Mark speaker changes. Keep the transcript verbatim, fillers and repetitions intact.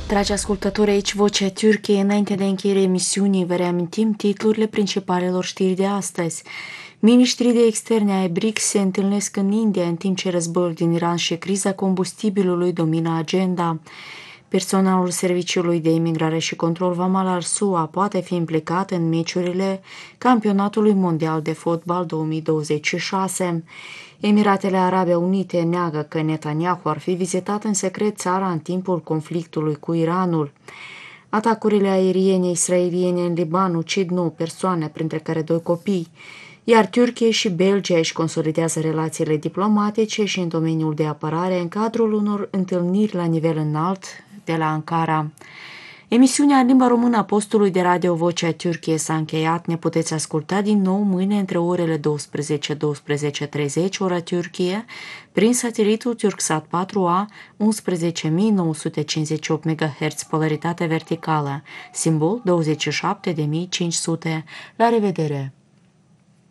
Speaker 1: Dragi ascultători, aici Vocea Türkiye. Înainte de încheierea emisiunii, vă reamintim titlurile principalelor știri de astăzi. Ministrii de externe ai B R I C S se întâlnesc în India, în timp ce războiul din Iran și criza combustibilului domină agenda. Personalul Serviciului de Imigrare și Control Vamal al S U A poate fi implicat în meciurile Campionatului Mondial de Fotbal două mii douăzeci și șase. Emiratele Arabe Unite neagă că Netanyahu ar fi vizitat în secret țara în timpul conflictului cu Iranul. Atacurile aeriene israeliene în Liban ucid nouă persoane, printre care doi copii, iar Turcia și Belgia își consolidează relațiile diplomatice și în domeniul de apărare în cadrul unor întâlniri la nivel înalt de la Ankara. Emisiunea în limba română a postului de radio Vocea Türkiye s-a încheiat. Ne puteți asculta din nou mâine între orele douăsprezece - douăsprezece și treizeci, ora Türkiye, prin satelitul Turksat patru A, unsprezece mii nouă sute cincizeci și opt megahertz, polaritate verticală, simbol douăzeci și șapte de mii cinci sute. La revedere!